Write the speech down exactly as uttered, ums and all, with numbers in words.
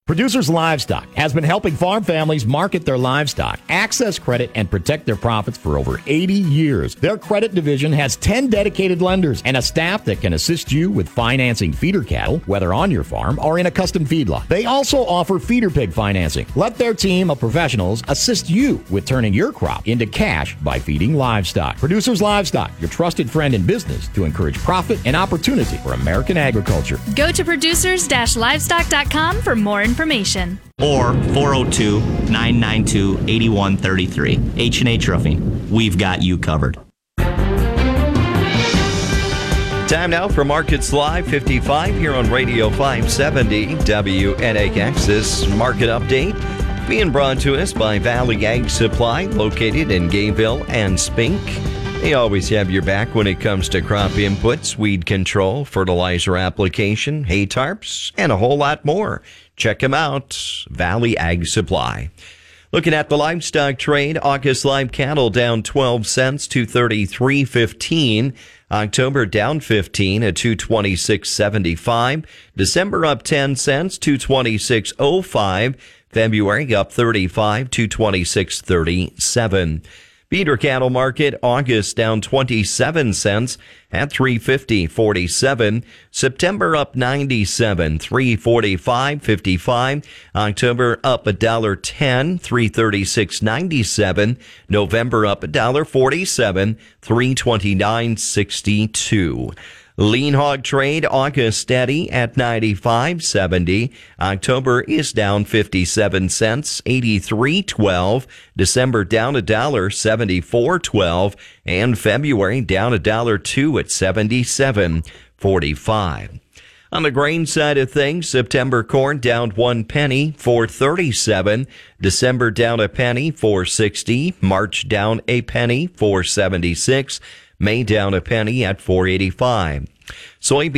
Producers Livestock has been helping farm families market their livestock, access credit, and protect their profits for over eighty years. Their credit division has ten dedicated lenders and a staff that can assist you with financing feeder cattle, whether on your farm or in a custom feedlot. They also offer feeder pig financing. Let their team of professionals assist you with turning your crop into cash by feeding livestock. Producers Livestock, your trusted friend in business to encourage profit and opportunity for American agriculture. Go to producers livestock dot com for more information. Information. Or four oh two, nine nine two, eight one three three. H and H Roofing. We've got you covered. Time now for Markets Live fifty-five here on Radio five seventy W N A X. This market update being brought to us by Valley Ag Supply, located in Gayville and Spink. They always have your back when it comes to crop inputs, weed control, fertilizer application, hay tarps, and a whole lot more. Check them out, Valley Ag Supply. Looking at the livestock trade, August live cattle down twelve cents to thirty-three fifteen. October down fifteen at two twenty-six seventy-five. December up ten cents, two twenty-six oh five. February up thirty-five, two twenty-six thirty-seven. Feeder cattle market, August down twenty-seven cents at three fifty forty-seven. September up ninety-seven, three forty-five fifty-five. October up a dollar ten, three thirty-six ninety-seven. November up a dollar forty-seven, three twenty-nine sixty-two. Lean hog trade, August steady at ninety-five seventy. October is down fifty-seven cents, eighty-three twelve. December down a dollar, seventy-four twelve, and February down a dollar two at seventy-seven forty-five. On the grain side of things, September corn down one penny, four thirty-seven. December down a penny, four sixty. March down a penny, four seventy-six. May down a penny at four eighty-five. Soybean